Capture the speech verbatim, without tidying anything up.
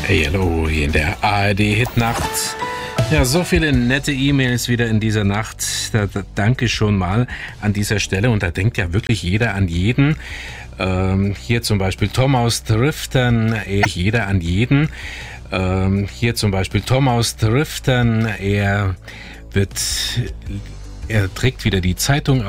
Hey, hallo, hier in der A R D-Hitnacht. Ja, so viele nette E-Mails wieder in dieser Nacht. Da, da danke schon mal an dieser Stelle. Und da denkt ja wirklich jeder an jeden. Ähm, hier zum Beispiel Tom aus Driftern, er, jeder an jeden. Ähm, hier zum Beispiel Tom aus Driftern, er wird, er trägt wieder die Zeitung